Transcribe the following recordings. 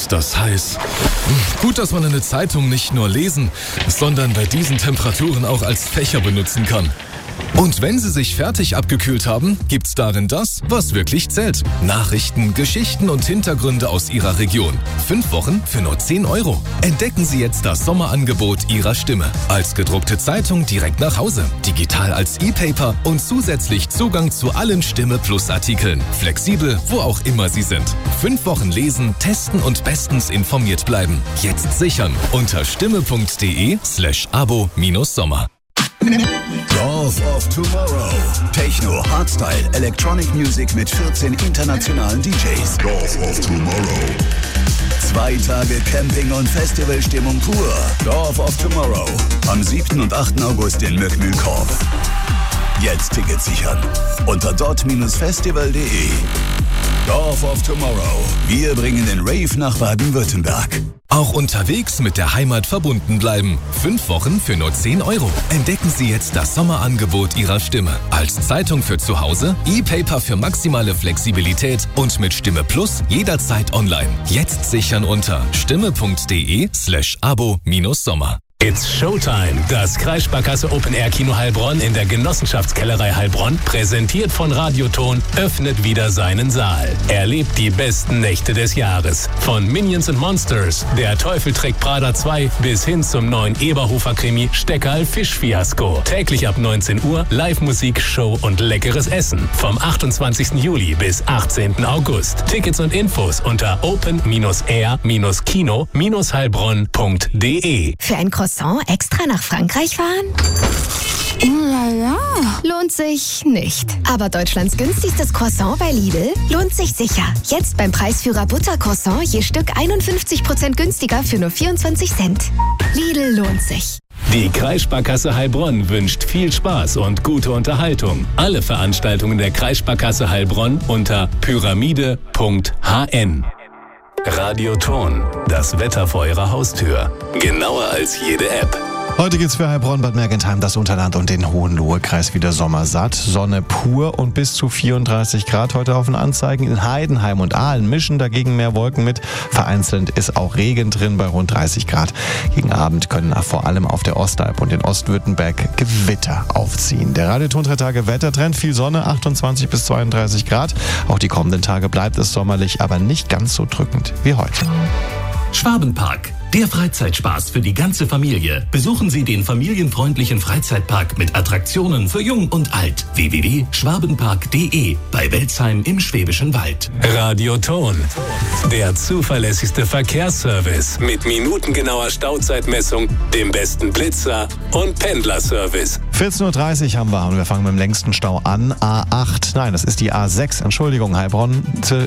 ist das heiß. Gut, dass man eine Zeitung nicht nur lesen, sondern bei diesen Temperaturen auch als Fächer benutzen kann. Und wenn Sie sich fertig abgekühlt haben, gibt's darin das, was wirklich zählt. Nachrichten, Geschichten und Hintergründe aus Ihrer Region. 5 Wochen für nur 10 €. Entdecken Sie jetzt das Sommerangebot Ihrer Stimme. Als gedruckte Zeitung direkt nach Hause, digital als E-Paper und zusätzlich Zugang zu allen Stimme Plus Artikeln. Flexibel, wo auch immer Sie sind. 5 Wochen lesen, testen und bestens informiert bleiben. Jetzt sichern unter stimme.de/abo-sommer. Dorf of Tomorrow. Techno, Hardstyle, Electronic Music mit 14 internationalen DJs. Dorf of Tomorrow. 2 Tage Camping- und Festivalstimmung pur. Dorf of Tomorrow. Am 7. und 8. August in Möckmühlkorb. Jetzt Tickets sichern. Unter dort-festival.de. Dorf of Tomorrow. Wir bringen den Rave nach Baden-Württemberg. Auch unterwegs mit der Heimat verbunden bleiben. 5 Wochen für nur 10 €. Entdecken Sie jetzt das Sommerangebot Ihrer Stimme. Als Zeitung für zu Hause, E-Paper für maximale Flexibilität und mit Stimme Plus jederzeit online. Jetzt sichern unter stimme.de/abo-sommer. It's Showtime. Das Kreissparkasse Open Air Kino Heilbronn in der Genossenschaftskellerei Heilbronn, präsentiert von Radioton, öffnet wieder seinen Saal. Erlebt die besten Nächte des Jahres. Von Minions and Monsters, Der Teufel trägt Prada 2 bis hin zum neuen Eberhofer-Krimi Steckerl Fischfiasko. Täglich ab 19 Uhr Live-Musik, Show und leckeres Essen. Vom 28. Juli bis 18. August. Tickets und Infos unter open-air-kino-heilbronn.de. Für ein Croissant extra nach Frankreich fahren? Ja. Lohnt sich nicht. Aber Deutschlands günstigstes Croissant bei Lidl lohnt sich sicher. Jetzt beim Preisführer Buttercroissant je Stück 51% günstiger für nur 24 Cent. Lidl lohnt sich. Die Kreissparkasse Heilbronn wünscht viel Spaß und gute Unterhaltung. Alle Veranstaltungen der Kreissparkasse Heilbronn unter pyramide.hn. Radioton, das Wetter vor Ihrer Haustür. Genauer als jede App. Heute geht's für Heilbronn, Bad Mergentheim, das Unterland und den Hohenlohe-Kreis wieder sommersatt. Sonne pur und bis zu 34 Grad heute auf den Anzeigen. In Heidenheim und Aalen mischen dagegen mehr Wolken mit. Vereinzelt ist auch Regen drin bei rund 30 Grad. Gegen Abend können vor allem auf der Ostalb und in Ostwürttemberg Gewitter aufziehen. Der Radioton 3 Tage Wettertrend, viel Sonne, 28 bis 32 Grad. Auch die kommenden Tage bleibt es sommerlich, aber nicht ganz so drückend wie heute. Schwabenpark, der Freizeitspaß für die ganze Familie. Besuchen Sie den familienfreundlichen Freizeitpark mit Attraktionen für Jung und Alt. www.schwabenpark.de bei Welzheim im Schwäbischen Wald. Radioton, der zuverlässigste Verkehrsservice mit minutengenauer Stauzeitmessung, dem besten Blitzer und Pendlerservice. 14:30 Uhr haben wir und wir fangen mit dem längsten Stau an. A8, nein, das ist die A6, Entschuldigung, Heilbronn,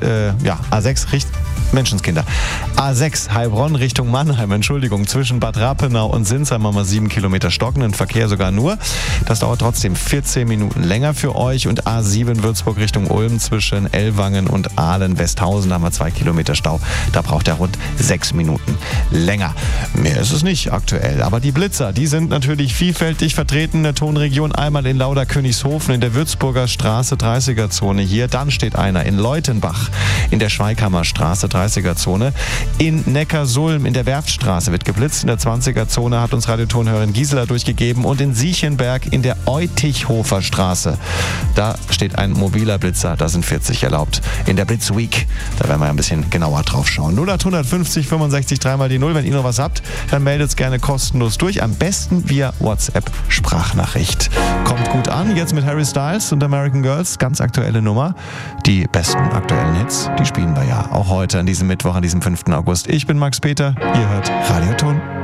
A6 Menschenskinder. A6 Heilbronn Richtung Mannheim, Entschuldigung, zwischen Bad Rappenau und Sinsheim haben wir 7 Kilometer stockenden Verkehr sogar nur. Das dauert trotzdem 14 Minuten länger für euch. Und A7 Würzburg Richtung Ulm zwischen Ellwangen und Aalen-Westhausen haben wir 2 Kilometer Stau. Da braucht er rund 6 Minuten länger. Mehr ist es nicht aktuell. Aber die Blitzer, die sind natürlich vielfältig vertreten in der Tonregion. Einmal in Lauder-Königshofen in der Würzburger Straße 30er-Zone hier. Dann steht einer in Leutenbach in der Schweighammer-Straße 30er-Zone. In Neckarsulm in der Werftstraße wird geblitzt. In der 20er-Zone hat uns Radiotonhörerin Gisela durchgegeben. Und in Siechenberg in der Eutichhofer Straße. Da steht ein mobiler Blitzer. Da sind 40 erlaubt. In der Blitzweek. Da werden wir ein bisschen genauer drauf schauen. 0850 65 3 mal die 0. Wenn ihr noch was habt, dann meldet es gerne kostenlos durch. Am besten via WhatsApp-Sprachnachricht. Kommt gut an. Jetzt mit Harry Styles und American Girls. Ganz aktuelle Nummer. Die besten aktuellen Hits, die spielen wir ja auch heute an diesem Mittwoch, an diesem 5. August. Ich bin Max Peter. Ihr hört Radioton.